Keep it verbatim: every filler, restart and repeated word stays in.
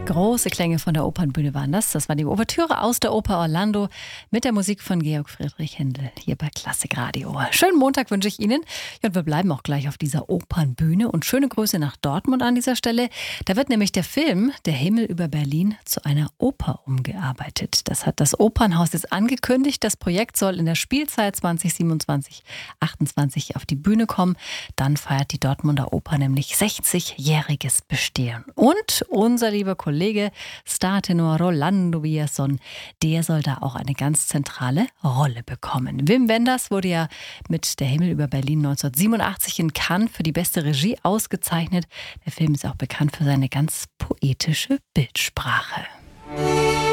Große Klänge von der Opernbühne waren das. Das war die Ouvertüre aus der Oper Orlando mit der Musik von Georg Friedrich Händel hier bei Klassik Radio. Schönen Montag wünsche ich Ihnen. Ja, und wir bleiben auch gleich auf dieser Opernbühne. Und schöne Grüße nach Dortmund an dieser Stelle. Da wird nämlich der Film Der Himmel über Berlin zu einer Oper umgearbeitet. Das hat das Opernhaus jetzt angekündigt. Das Projekt soll in der Spielzeit zwanzig siebenundzwanzig achtundzwanzig auf die Bühne kommen. Dann feiert die Dortmunder Oper nämlich sechzigjähriges Bestehen. Und unser lieber Kollege Startenor Rolando Villazón, der soll da auch eine ganz zentrale Rolle bekommen. Wim Wenders wurde ja mit Der Himmel über Berlin neunzehnhundertsiebenundachtzig in Cannes für die beste Regie ausgezeichnet. Der Film ist auch bekannt für seine ganz poetische Bildsprache.